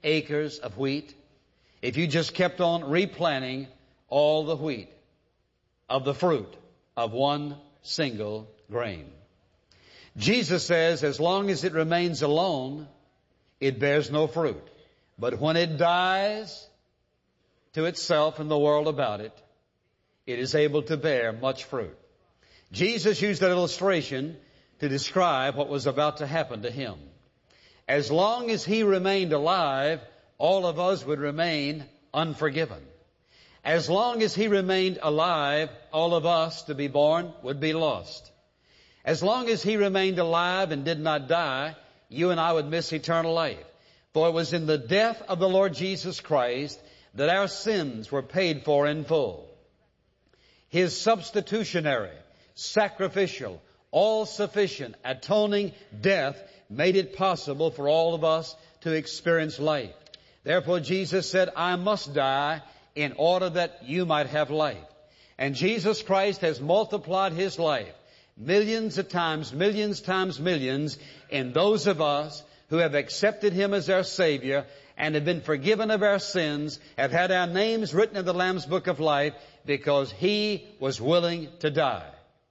acres of wheat if you just kept on replanting all the wheat of the fruit of one single grain. Jesus says as long as it remains alone, it bears no fruit. But when it dies to itself and the world about it, it is able to bear much fruit. Jesus used that illustration to describe what was about to happen to him. As long as he remained alive, all of us would remain unforgiven. As long as he remained alive, all of us to be born would be lost. As long as he remained alive and did not die, you and I would miss eternal life. For it was in the death of the Lord Jesus Christ that our sins were paid for in full. His substitutionary, sacrificial, all-sufficient, atoning death made it possible for all of us to experience life. Therefore, Jesus said, I must die in order that you might have life. And Jesus Christ has multiplied His life millions times millions in those of us who have accepted Him as our Savior and have been forgiven of our sins, have had our names written in the Lamb's Book of Life because He was willing to die.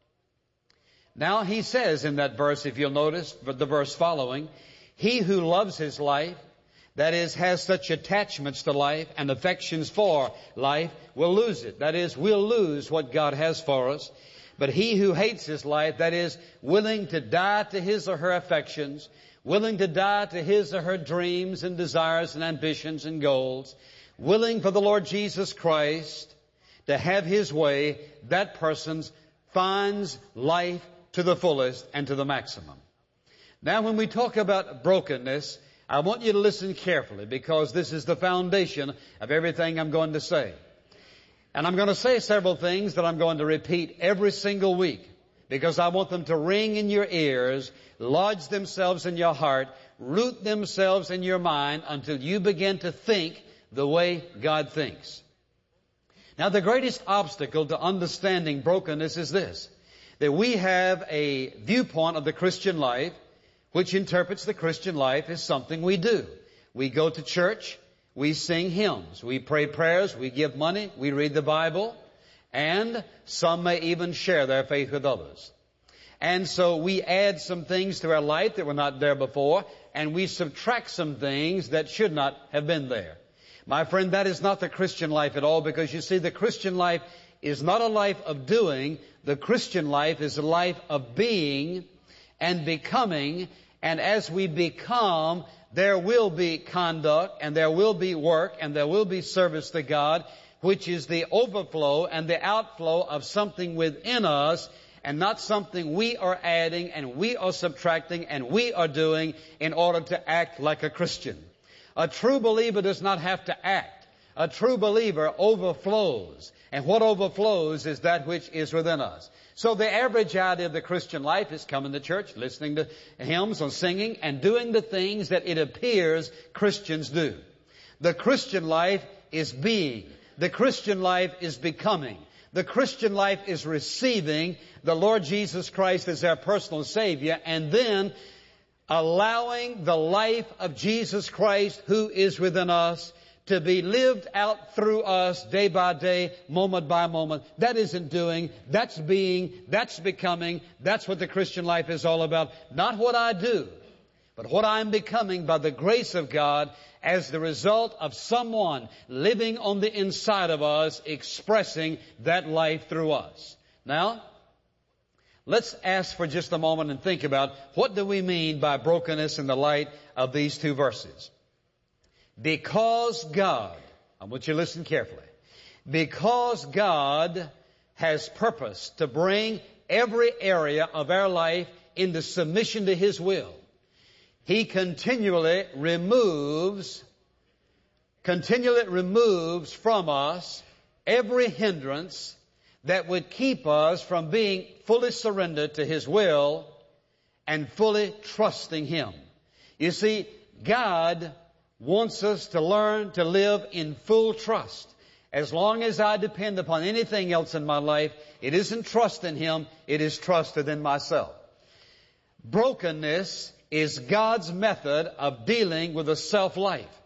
Now He says in that verse, if you'll notice, the verse following, he who loves his life, that is, has such attachments to life and affections for life, will lose it. That is, we'll lose what God has for us. But he who hates his life, that is, willing to die to his or her affections, willing to die to his or her dreams and desires and ambitions and goals, willing for the Lord Jesus Christ to have His way, that person finds life to the fullest and to the maximum. Now, when we talk about brokenness, I want you to listen carefully because this is the foundation of everything I'm going to say. And I'm going to say several things that I'm going to repeat every single week because I want them to ring in your ears, lodge themselves in your heart, root themselves in your mind until you begin to think the way God thinks. Now, the greatest obstacle to understanding brokenness is this, that we have a viewpoint of the Christian life which interprets the Christian life as something we do. We go to church, we sing hymns, we pray prayers, we give money, we read the Bible, and some may even share their faith with others. And so we add some things to our life that were not there before, and we subtract some things that should not have been there. My friend, that is not the Christian life at all, because you see, the Christian life is not a life of doing. The Christian life is a life of being and becoming, and as we become, there will be conduct, and there will be work, and there will be service to God, which is the overflow and the outflow of something within us, and not something we are adding, and we are subtracting, and we are doing in order to act like a Christian. A true believer does not have to act. A true believer overflows. And what overflows is that which is within us. So the average idea of the Christian life is coming to church, listening to hymns or singing, and doing the things that it appears Christians do. The Christian life is being. The Christian life is becoming. The Christian life is receiving the Lord Jesus Christ as our personal Savior, and then allowing the life of Jesus Christ who is within us to be lived out through us day by day, moment by moment. That isn't doing, that's being, that's becoming. That's what the Christian life is all about. Not what I do, but what I'm becoming by the grace of God as the result of someone living on the inside of us, expressing that life through us. Now, let's ask for just a moment and think about what do we mean by brokenness in the light of these two verses. Because God, I want you to listen carefully, because God has purpose to bring every area of our life into submission to His will, He continually removes from us every hindrance that would keep us from being fully surrendered to His will and fully trusting Him. You see, God wants us to learn to live in full trust. As long as I depend upon anything else in my life, it isn't trust in Him, it is trusted in myself. Brokenness is God's method of dealing with a self-life.